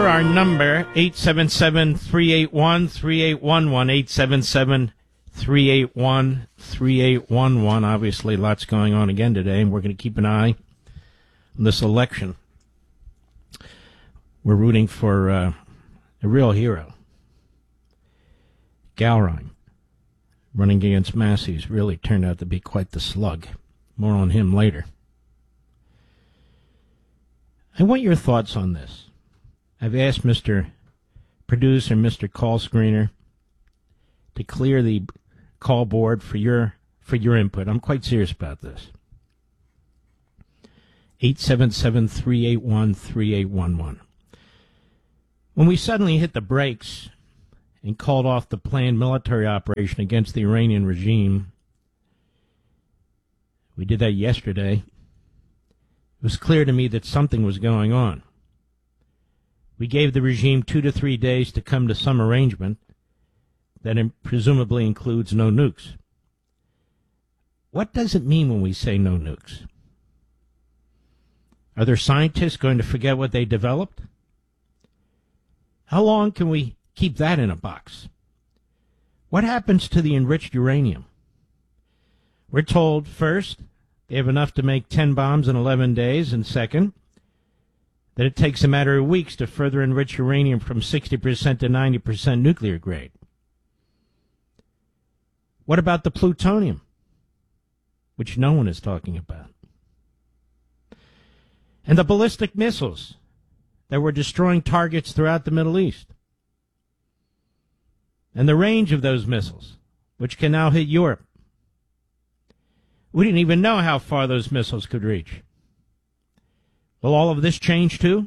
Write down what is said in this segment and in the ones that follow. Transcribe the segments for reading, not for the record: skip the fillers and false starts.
our number, 877-381-3811, 877-381-3811. Obviously, lots going on again today, and we're going to keep an eye on this election. We're rooting for a real hero. Gowron, running against Massey's, really turned out to be quite the slug. More on him later. I want your thoughts on this. I've asked Mr. Producer, Mr. Call Screener, to clear the call board for your input. I'm quite serious about this. 877-381-3811. When we suddenly hit the brakes and called off the planned military operation against the Iranian regime, we did that yesterday. It was clear to me that something was going on. We gave the regime 2 to 3 days to come to some arrangement that presumably includes no nukes. What does it mean when we say no nukes? Are there scientists going to forget what they developed? How long can we keep that in a box? What happens to the enriched uranium? We're told, first, they have enough to make 10 bombs in 11 days, and second, that it takes a matter of weeks to further enrich uranium from 60% to 90% nuclear grade. What about the plutonium, which no one is talking about? And the ballistic missiles that were destroying targets throughout the Middle East? And the range of those missiles, which can now hit Europe. We didn't even know how far those missiles could reach. Will all of this change too?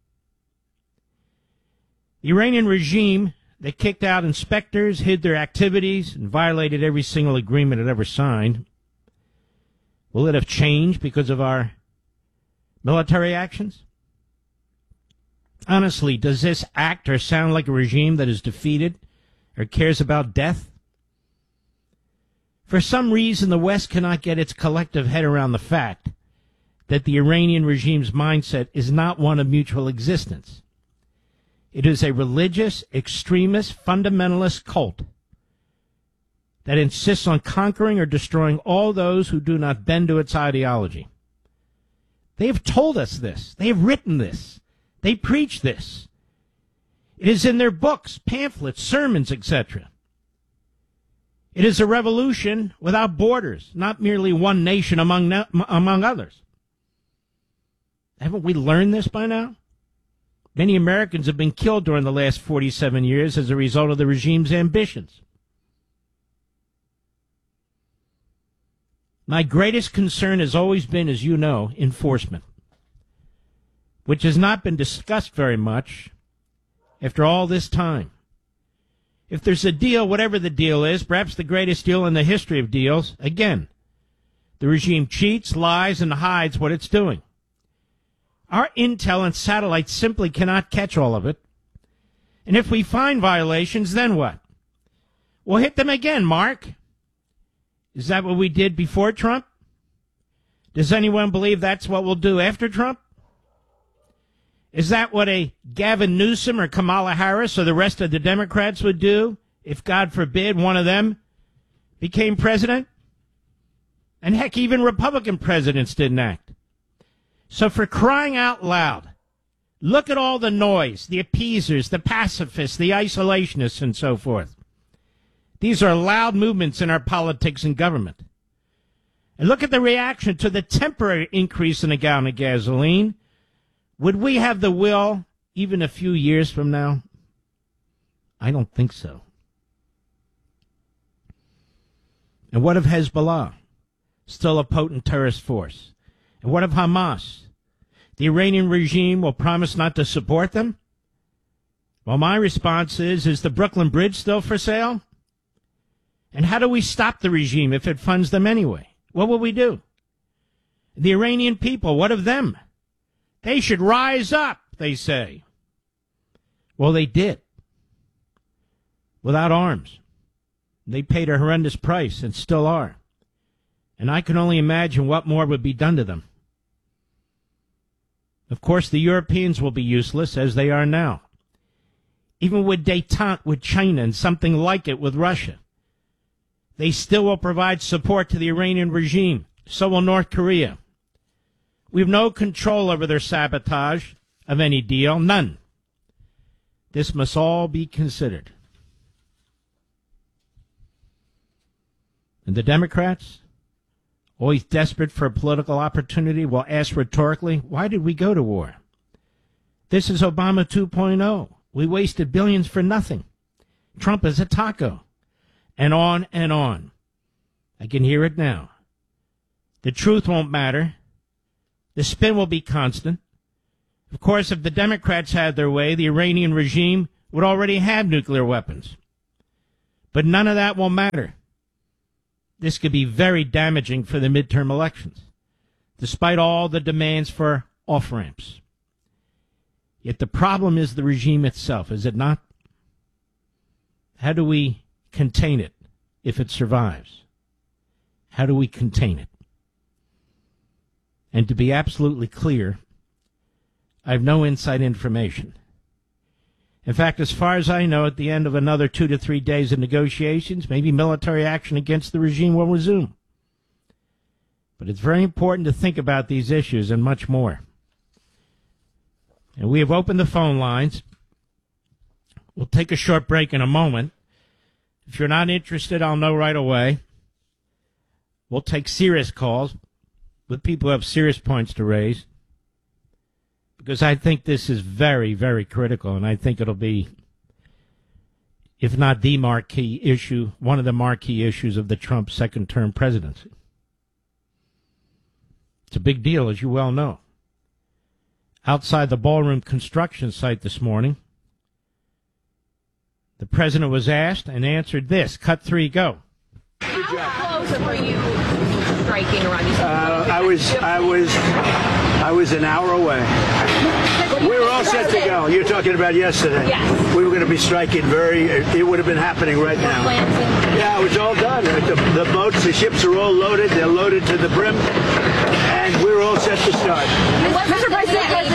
The Iranian regime that kicked out inspectors, hid their activities, and violated every single agreement it ever signed, will it have changed because of our military actions? Honestly, does this act or sound like a regime that is defeated or cares about death? For some reason, the West cannot get its collective head around the fact that the Iranian regime's mindset is not one of mutual existence. It is a religious, extremist, fundamentalist cult that insists on conquering or destroying all those who do not bend to its ideology. They have told us this. They have written this. They preach this. It is in their books, pamphlets, sermons, etc. It is a revolution without borders, not merely one nation among others. Haven't we learned this by now? Many Americans have been killed during the last 47 years as a result of the regime's ambitions. My greatest concern has always been, as you know, enforcement, which has not been discussed very much after all this time. If there's a deal, whatever the deal is, perhaps the greatest deal in the history of deals, again, the regime cheats, lies, and hides what it's doing. Our intel and satellites simply cannot catch all of it. And if we find violations, then what? We'll hit them again, Mark. Is that what we did before Trump? Does anyone believe that's what we'll do after Trump? Is that what a Gavin Newsom or Kamala Harris or the rest of the Democrats would do if, God forbid, one of them became president? And heck, even Republican presidents didn't act. So for crying out loud, look at all the noise, the appeasers, the pacifists, the isolationists, and so forth. These are loud movements in our politics and government. And look at the reaction to the temporary increase in a gallon of gasoline. Would we have the will even a few years from now? I don't think so. And what of Hezbollah? Still a potent terrorist force. And what of Hamas? The Iranian regime will promise not to support them? Well, my response is the Brooklyn Bridge still for sale? And how do we stop the regime if it funds them anyway? What will we do? The Iranian people, what of them? They should rise up, they say. Well, they did. Without arms. They paid a horrendous price and still are. And I can only imagine what more would be done to them. Of course, the Europeans will be useless, as they are now. even with détente with China and something like it with Russia. They still will provide support to the Iranian regime. So will North Korea. We have no control over their sabotage of any deal. None. This must all be considered. And the Democrats, always desperate for a political opportunity, will ask rhetorically, why did we go to war? This is Obama 2.0. We wasted billions for nothing. Trump is a taco. And on and on. I can hear it now. The truth won't matter. The spin will be constant. Of course, if the Democrats had their way, the Iranian regime would already have nuclear weapons. But none of that will matter. This could be very damaging for the midterm elections, despite all the demands for off-ramps. Yet the problem is the regime itself, is it not? How do we contain it if it survives? How do we contain it? And to be absolutely clear, I have no inside information. In fact, as far as I know, at the end of another 2 to 3 days of negotiations, maybe military action against the regime will resume. But it's very important to think about these issues and much more. And we have opened the phone lines. We'll take a short break in a moment. If you're not interested, I'll know right away. We'll take serious calls with people who have serious points to raise, because I think this is very, very critical, and I think it'll be, if not the marquee issue, one of the marquee issues of the Trump second-term presidency. It's a big deal, as you well know. Outside the ballroom construction site this morning, the president was asked and answered this. Cut 3, go. How close were you striking around? I was an hour away. We were all set to go. You're talking about yesterday. Yes. We were going to be striking it would have been happening right now. Yeah, it was all done. The boats, the ships are all loaded. They're loaded to the brim. And we were all set to start. Mr. President,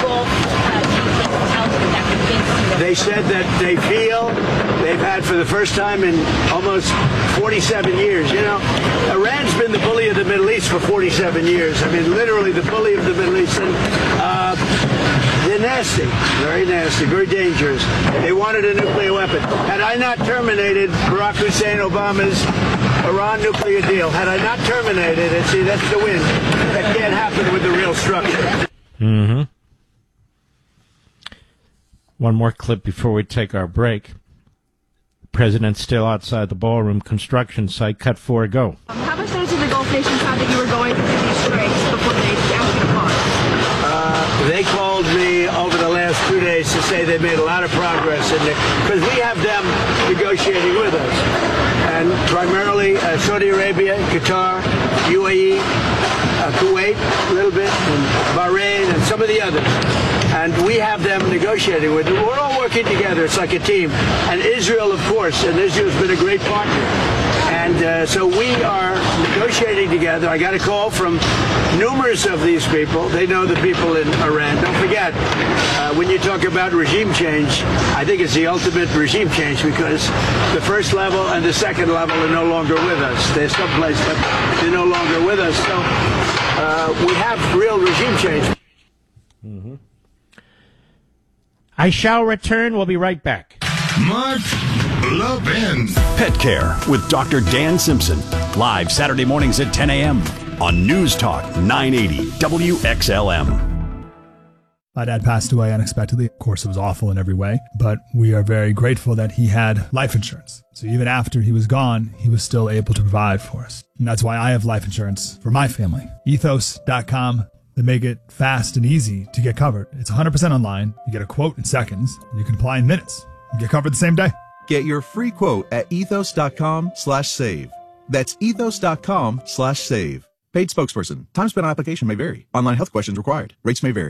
they said that they feel they've had for the first time in almost 47 years. You know, Iran's been the bully of the Middle East for 47 years. I mean, literally the bully of the Middle East. And they're nasty, very nasty, very dangerous. They wanted a nuclear weapon. Had I not terminated Barack Hussein Obama's Iran nuclear deal, had I not terminated it, see, that's the win. That can't happen with the real structure. Mm-hmm. One more clip before we take our break. The president's still outside the ballroom construction site. Cut 4, go. How much notice did the Gulf nations have that you were going to do these strikes before they asked you to pause? They called me over the last 2 days to say they made a lot of progress because we have them negotiating with us. And primarily Saudi Arabia, Qatar, UAE, Kuwait a little bit, and Bahrain, and some of the others. And we have them negotiating with them. We're all working together. It's like a team. And Israel, of course, and Israel's been a great partner. And so we are negotiating together. I got a call from numerous of these people. They know the people in Iran. Don't forget, when you talk about regime change, I think it's the ultimate regime change because the first level and the second level are no longer with us. They're someplace, but they're no longer with us. So we have real regime change. Mm-hmm. I shall return. We'll be right back. Mark Levin. Pet Care with Dr. Dan Simpson. Live Saturday mornings at 10 a.m. on News Talk 980 WXLM. My dad passed away unexpectedly. Of course, it was awful in every way, but we are very grateful that he had life insurance. So even after he was gone, he was still able to provide for us. And that's why I have life insurance for my family. Ethos.com. They make it fast and easy to get covered. It's 100% online. You get a quote in seconds. And you can apply in minutes. You get covered the same day. Get your free quote at ethos.com/save. That's ethos.com/save. Paid spokesperson. Time spent on application may vary. Online health questions required. Rates may vary.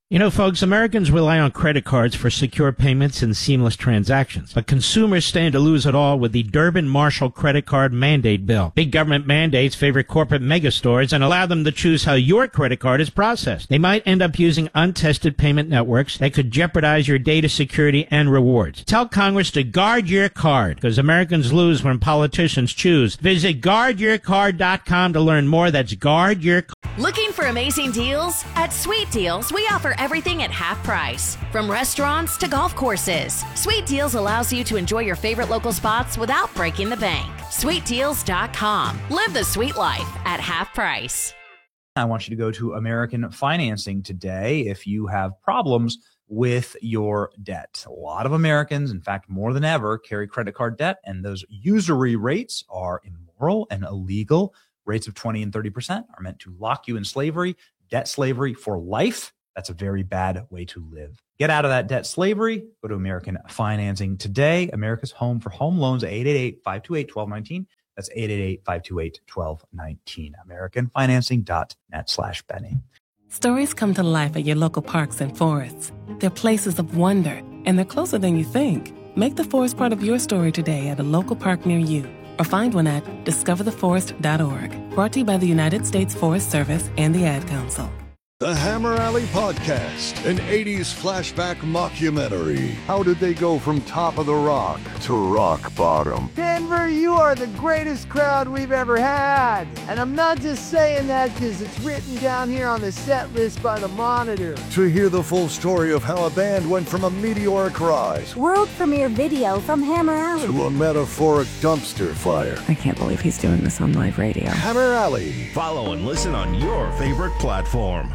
You know, folks, Americans rely on credit cards for secure payments and seamless transactions. But consumers stand to lose it all with the Durbin-Marshall credit card mandate bill. Big government mandates favor corporate megastores and allow them to choose how your credit card is processed. They might end up using untested payment networks that could jeopardize your data security and rewards. Tell Congress to guard your card, because Americans lose when politicians choose. Visit guardyourcard.com to learn more. That's Guard Your Card. Looking for amazing deals? At Sweet Deals, we offer everything at half price. From restaurants to golf courses, Sweet Deals allows you to enjoy your favorite local spots without breaking the bank. SweetDeals.com. Live the sweet life at half price. I want you to go to American Financing today if you have problems with your debt. A lot of Americans, in fact, more than ever, carry credit card debt, and those usury rates are immoral and illegal. Rates of 20 and 30% are meant to lock you in slavery, debt slavery for life. That's a very bad way to live. Get out of that debt slavery. Go to American Financing today. America's home for home loans, 888-528-1219. That's 888-528-1219. AmericanFinancing.net/Benny. Stories come to life at your local parks and forests. They're places of wonder, and they're closer than you think. Make the forest part of your story today at a local park near you, or find one at discovertheforest.org. Brought to you by the United States Forest Service and the Ad Council. The Hammer Alley Podcast, an 80s flashback mockumentary. How did they go from top of the rock to rock bottom? Denver, you are the greatest crowd we've ever had. And I'm not just saying that because it's written down here on the set list by the Monitor. To hear the full story of how a band went from a meteoric rise, world premiere video from Hammer Alley, to a metaphoric dumpster fire. I can't believe he's doing this on live radio. Hammer Alley. Follow and listen on your favorite platform.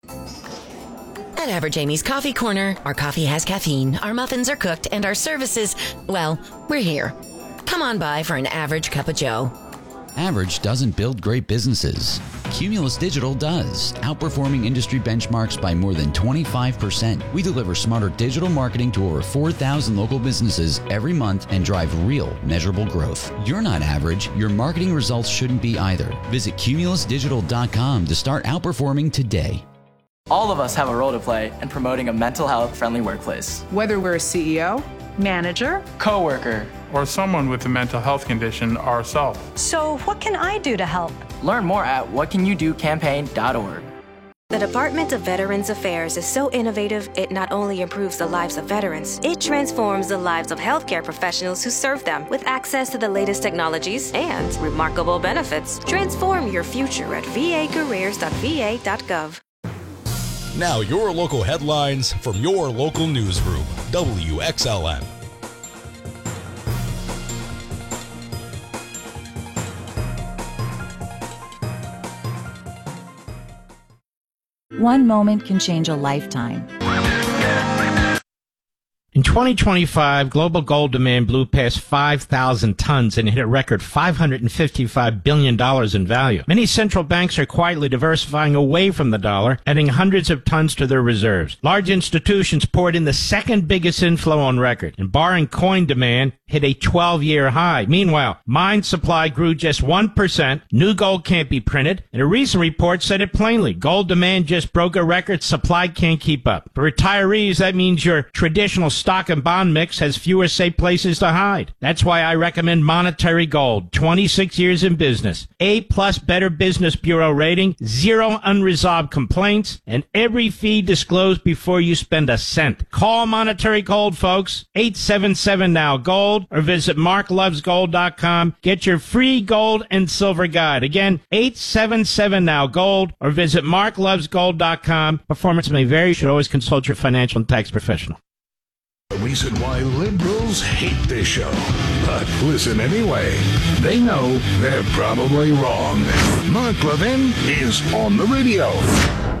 At Average Amy's Coffee Corner, our coffee has caffeine, our muffins are cooked, and our services, well, we're here. Come on by for an average cup of joe. Average doesn't build great businesses. Cumulus Digital does, outperforming industry benchmarks by more than 25%. We deliver smarter digital marketing to over 4,000 local businesses every month and drive real, measurable growth. You're not average. Your marketing results shouldn't be either. Visit cumulusdigital.com to start outperforming today. All of us have a role to play in promoting a mental health friendly workplace. Whether we're a CEO, manager, coworker, or someone with a mental health condition ourselves. So what can I do to help? Learn more at whatcanyoudocampaign.org. The Department of Veterans Affairs is so innovative, it not only improves the lives of veterans, it transforms the lives of healthcare professionals who serve them with access to the latest technologies and remarkable benefits. Transform your future at vacareers.va.gov. Now your local headlines from your local newsroom, WXLN. One moment can change a lifetime. In 2025, global gold demand blew past 5,000 tons and hit a record $555 billion in value. Many central banks are quietly diversifying away from the dollar, adding hundreds of tons to their reserves. Large institutions poured in the second biggest inflow on record, and barring coin demand hit a 12-year high. Meanwhile, mine supply grew just 1%, new gold can't be printed, and a recent report said it plainly. Gold demand just broke a record, supply can't keep up. For retirees, that means your traditional stock and bond mix has fewer safe places to hide. That's why I recommend Monetary Gold. 26 years in business. A+ Better Business Bureau rating, 0 unresolved complaints, and every fee disclosed before you spend a cent. Call Monetary Gold, folks. 877-NOW-GOLD or visit marklovesgold.com. Get your free gold and silver guide. Again, 877-NOW-GOLD or visit marklovesgold.com. Performance may vary. You should always consult your financial and tax professional. The reason why liberals hate this show. But listen anyway. They know they're probably wrong. Mark Levin is on the radio.